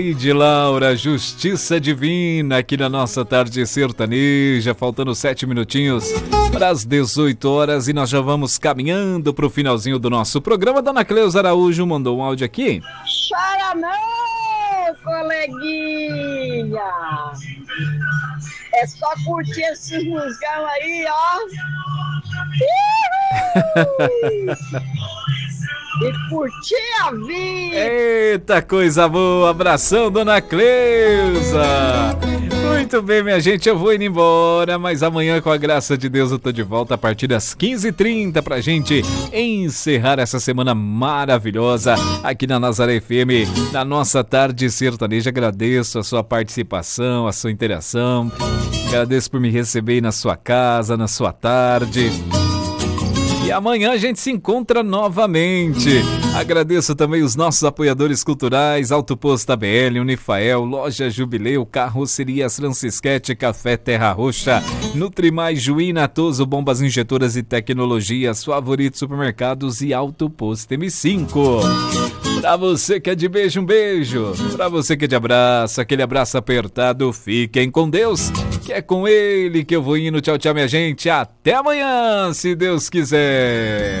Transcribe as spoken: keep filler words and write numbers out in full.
De Laura, Justiça Divina, aqui na nossa tarde sertaneja, faltando sete minutinhos para as dezoito horas e nós já vamos caminhando para o finalzinho do nosso programa. Dona Cleusa Araújo mandou um áudio aqui. Chora não, coleguinha! É só curtir esses musgão aí, ó! E curtir a vida! Eita, coisa boa! Abração, Dona Cleusa! Muito bem, minha gente, eu vou indo embora, mas amanhã, com a graça de Deus, eu tô de volta a partir das quinze e trinta pra gente encerrar essa semana maravilhosa aqui na Nazaré F M, na nossa tarde sertaneja. Agradeço a sua participação, a sua interação, agradeço por me receber aí na sua casa, na sua tarde. E amanhã a gente se encontra novamente. Agradeço também os nossos apoiadores culturais, Auto Posto A B L, Unifael, Loja Jubileu, Carrocerias Francisquete, Café Terra Roxa, Nutrimais, Juí, Natoso, Bombas Injetoras e Tecnologias, Favoritos Supermercados e Auto Posto M cinco. Pra você que é de beijo, um beijo. Pra você que é de abraço, aquele abraço apertado. Fiquem com Deus, que é com Ele que eu vou indo. Tchau, tchau, minha gente. Até amanhã, se Deus quiser.